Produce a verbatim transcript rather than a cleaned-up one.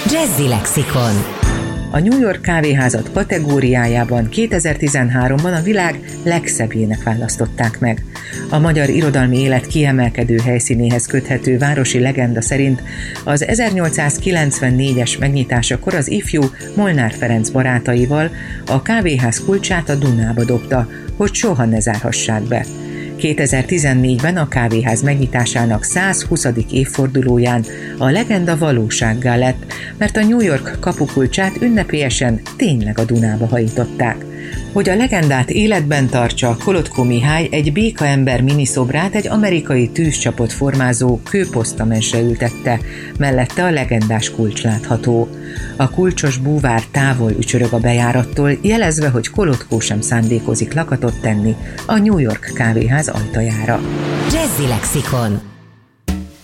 Jazzy Lexikon. A New York kávéházat kategóriájában kétezer-tizenháromban a világ legszebbjének választották meg. A magyar irodalmi élet kiemelkedő helyszínéhez köthető városi legenda szerint az ezernyolcszázkilencvennégyes megnyitásakor az ifjú Molnár Ferenc barátaival a kávéház kulcsát a Dunába dobta, hogy soha ne zárhassák be. kétezer-tizennégyben a kávéház megnyitásának százhuszadik évfordulóján a legenda valósággá lett, mert a New York kapukulcsát ünnepélyesen tényleg a Dunába hajították. Hogy a legendát életben tartsa, Kolotko Mihály egy békaember miniszobrát egy amerikai tűzcsapot formázó kőposztamentre ültette, mellette a legendás kulcs látható. A kulcsos búvár távol ücsörög a bejárattól, jelezve, hogy Kolotko sem szándékozik lakatot tenni a New York kávéház ajtajára. Jazzy Lexikon.